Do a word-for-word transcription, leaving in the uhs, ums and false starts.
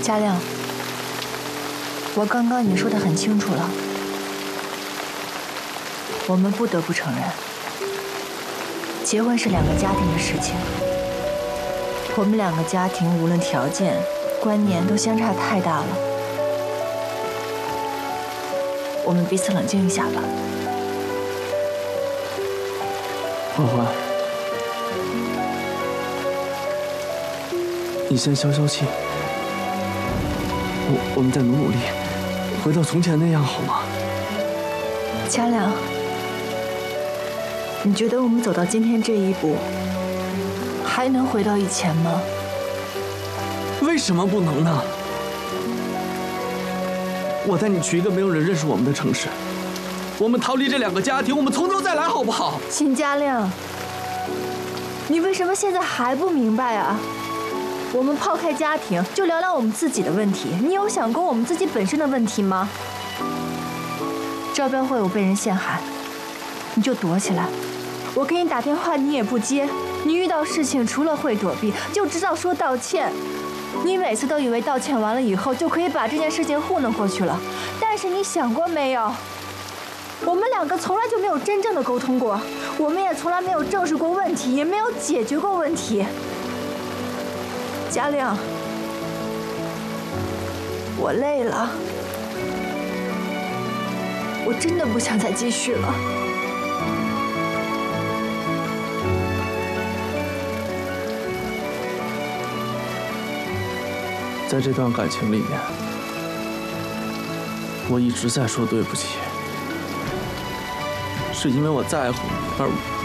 嘉亮，我刚刚已经说得很清楚了，我们不得不承认，结婚是两个家庭的事情。我们两个家庭无论条件、观念都相差太大了，我们彼此冷静一下吧。 欢欢，你先消消气，我我们再努努力，回到从前那样好吗？ 嘉亮，你觉得我们走到今天这一步，还能回到以前吗？ 为什么不能呢？我带你去一个没有人认识我们的城市，我们逃离这两个家庭，我们从头再来，好不好？ 秦嘉亮，你为什么现在还不明白啊？我们抛开家庭，就聊聊我们自己的问题。你有想过我们自己本身的问题吗？招标会我被人陷害，你就躲起来。我给你打电话，你也不接。你遇到事情除了会躲避，就知道说道歉。你每次都以为道歉完了以后就可以把这件事情糊弄过去了，但是你想过没有？我们两个从来就没有真正的沟通过，我们也从来没有正视过问题，也没有解决过问题。嘉亮，我累了，我真的不想再继续了。 在这段感情里面，我一直在说对不起，是因为我在乎你，而